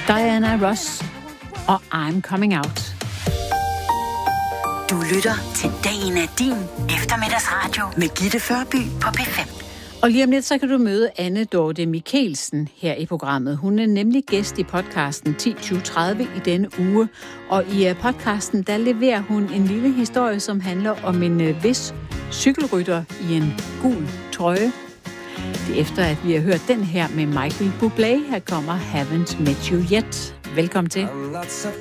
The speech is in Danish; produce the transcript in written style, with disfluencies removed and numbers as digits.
Diana Ross og I'm Coming Out. Du lytter til Dagen er din eftermiddagsradio med Gitte Førby på P5. Og lige om lidt, så kan du møde Anne Dorte Mikkelsen her i programmet. Hun er nemlig gæst i podcasten 10.20.30 i denne uge. Og i podcasten, der leverer hun en lille historie, som handler om en vis cykelrytter i en gul trøje. Det er efter, at vi har hørt den her med Michael Bublé. Her kommer Haven't Met You Yet. Velkommen til.